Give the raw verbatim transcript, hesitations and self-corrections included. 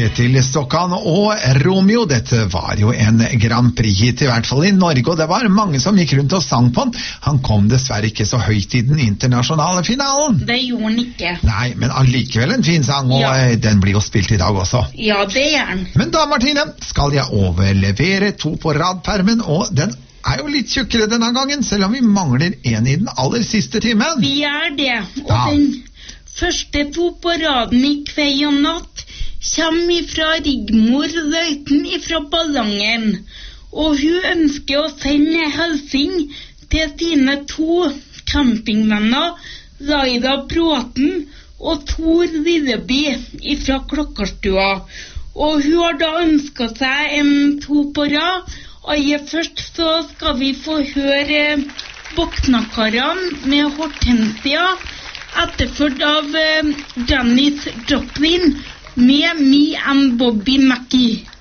tilbake til Stokkan og Romeo. Dette var jo en Grand Prix-hit, i hvert fall i Norge, og det var mange som gikk rundt og sang på den. Han kom dessverre ikke så høyt i den internasjonale finalen. Det gjorde han ikke. Nei, men allikevel en fin sang, og ja. Den blir jo spilt i dag også. Ja, det er den. Men da, Martine, skal jeg overlevere to på radpermen, og den er jo litt tjukkere denne gangen, selv om vi mangler en i den aller siste timen. Vi er det, og ja. Den første to på raden i Kvei og natt kommer ifra Rigmor Løiten ifra Ballangen, og hun ønsker å sende hilsen til sine to campingvenner, Laila Bråten og Tor Lilleby ifra Klokkarstua. Og hun har da ønsket seg en to på rad. Aller først så skal vi få høre Boknakaran med Hortensia, etterført av uh, Janis Joplin med Me and Bobby Mackey.